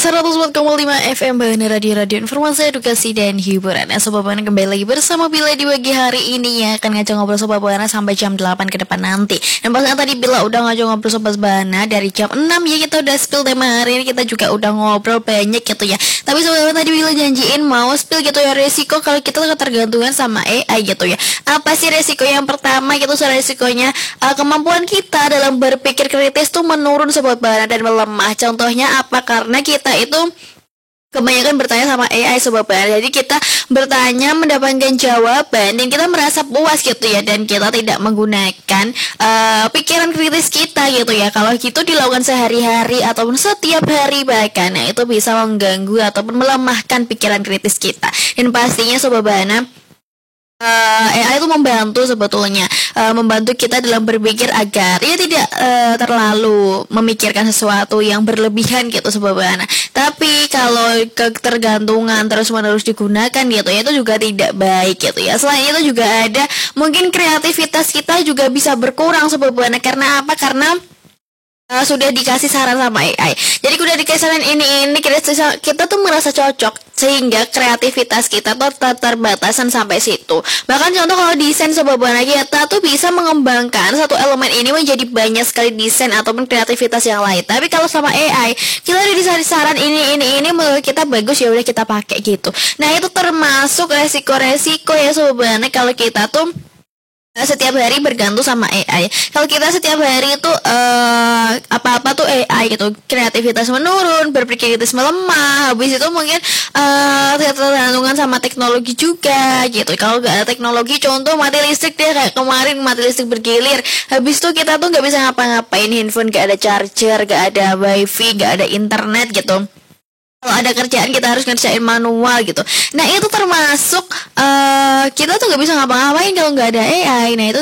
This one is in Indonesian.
104,5 FM Bahana Radio Informasi Edukasi dan Hiburan. Sobat Bahana kembali lagi bersama Bila di pagi hari ini ya. Akan ngajak ngobrol Sobat Bahana sampai jam 8 ke depan nanti. Dan pastinya tadi Bila udah ngajak ngobrol Sobat Bahana dari jam 6 ya, kita udah spill tema hari ini. Kita juga udah ngobrol banyak gitu ya. Tapi Sobat Bahana tadi Bila janjiin mau spill gitu ya, resiko kalau kita ketergantungan sama AI gitu ya. Apa sih resiko yang pertama gitu? Resikonya kemampuan kita dalam berpikir kritis tuh menurun Sobat Bahana dan melemah. Contohnya apa? Karena kita itu kebanyakan bertanya sama AI Sobat Bahana. Jadi kita bertanya mendapatkan jawaban dan kita merasa puas gitu ya, dan kita tidak menggunakan pikiran kritis kita gitu ya. Kalau gitu dilakukan sehari-hari ataupun setiap hari bahkan, nah itu bisa mengganggu ataupun melemahkan pikiran kritis kita. Dan pastinya Sobat Bahana, AI itu membantu sebetulnya, membantu kita dalam berpikir agar ya tidak terlalu memikirkan sesuatu yang berlebihan gitu Sobat Bahana. Tapi kalau ketergantungan terus-menerus digunakan gitu ya, itu juga tidak baik gitu ya. Selain itu juga ada mungkin kreativitas kita juga bisa berkurang Sobat Bahana. Karena apa? Karena sudah dikasih saran sama AI. Jadi udah dikasih saran ini kita tuh merasa cocok, sehingga kreativitas kita tuh terbatasan sampai situ. Bahkan contoh kalau desain Sobat Bahana, kita tuh bisa mengembangkan satu elemen ini menjadi banyak sekali desain ataupun kreativitas yang lain. Tapi kalau sama AI, kita udah dikasih saran ini menurut kita bagus, ya udah kita pakai gitu. Nah itu termasuk resiko-resiko ya Sobat Bahana kalau kita tuh setiap hari bergantung sama AI. Kalau kita setiap hari itu apa-apa tuh AI gitu, kreativitas menurun, berpikir kritis melemah, habis itu mungkin tergantungan sama teknologi juga gitu. Kalau nggak ada teknologi, contoh mati listrik deh, kayak kemarin mati listrik bergilir, habis itu kita tuh nggak bisa ngapa-ngapain, handphone nggak ada charger, nggak ada wifi, nggak ada internet gitu. Kalau ada kerjaan kita harus ngerjain manual gitu. Nah itu termasuk kita tuh nggak bisa ngapa-ngapain kalau nggak ada AI. Nah itu